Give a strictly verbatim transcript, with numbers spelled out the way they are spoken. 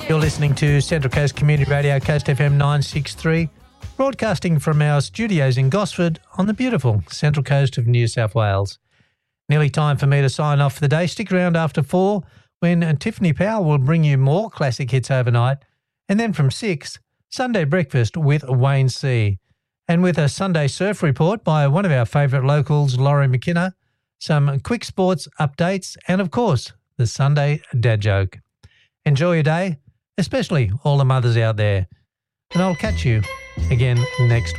You're listening to Central Coast Community Radio, Coast F M nine sixty-three, broadcasting from our studios in Gosford on the beautiful Central Coast of New South Wales. Nearly time for me to sign off for the day. Stick around after four when Tiffany Powell will bring you more classic hits overnight. And then from six, Sunday Breakfast with Wayne C. And with a Sunday surf report by one of our favourite locals, Laurie McKenna, some quick sports updates, and of course, the Sunday dad joke. Enjoy your day, especially all the mothers out there. And I'll catch you again next